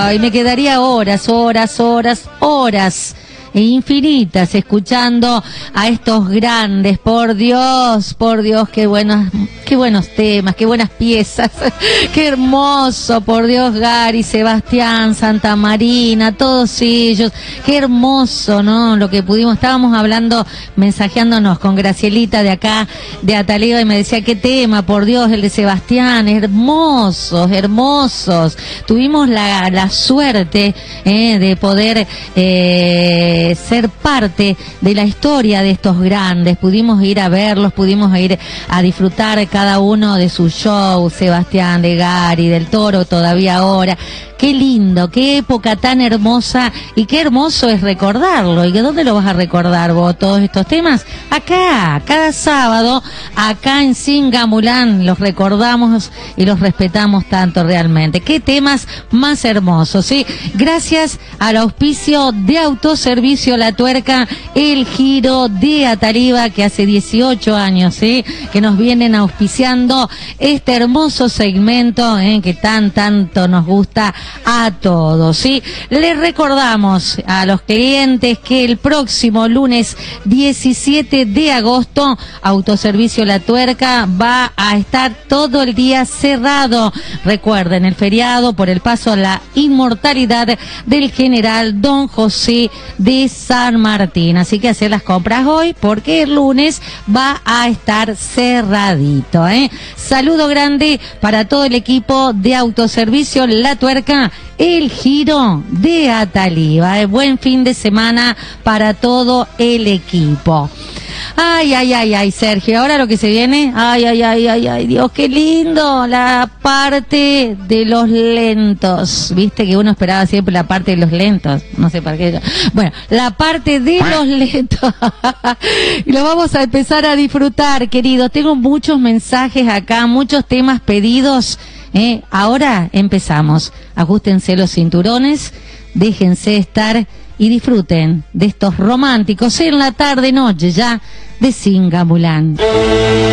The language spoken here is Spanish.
Ay, me quedaría horas infinitas escuchando a estos grandes. Por Dios, qué buenos temas, qué buenas piezas, qué hermoso, por Dios, Gary, Sebastián, Santa Marina, todos ellos, qué hermoso, ¿no? Lo que estábamos hablando, mensajeándonos con Gracielita de acá, de Ataliva, y me decía, qué tema, por Dios, el de Sebastián, hermosos, tuvimos la suerte de poder ser parte de la historia de estos grandes, pudimos ir a verlos, pudimos ir a disfrutar cada uno de sus shows, Sebastián, de Gary, del Toro, todavía ahora. Qué lindo, qué época tan hermosa, y qué hermoso es recordarlo. ¿Y dónde lo vas a recordar vos, todos estos temas? Acá, cada sábado, acá en Singamulán, los recordamos y los respetamos tanto realmente. Qué temas más hermosos, ¿sí? Gracias al auspicio de Autoservicio La Tuerca, el Giro de Ataliva, que hace 18 años, ¿sí?, que nos vienen auspiciando este hermoso segmento, que tanto nos gusta a todos, ¿sí? Les recordamos a los clientes que el próximo lunes 17 de agosto, Autoservicio La Tuerca va a estar todo el día cerrado. Recuerden, el feriado por el paso a la inmortalidad del general Don José de San Martín. Así que hacer las compras hoy, porque el lunes va a estar cerradito, Saludo grande para todo el equipo de Autoservicio La Tuerca, el Giro de Ataliva. Buen fin de semana para todo el equipo. Ay, Sergio, ahora lo que se viene, ay, Dios, qué lindo, la parte de los lentos. Viste que uno esperaba siempre la parte de los lentos, no sé para qué. Bueno, la parte de los lentos. Y lo vamos a empezar a disfrutar, queridos. Tengo muchos mensajes acá, muchos temas pedidos. Ahora empezamos. Ajustense los cinturones, déjense estar y disfruten de estos románticos en la tarde-noche ya de Singamulán.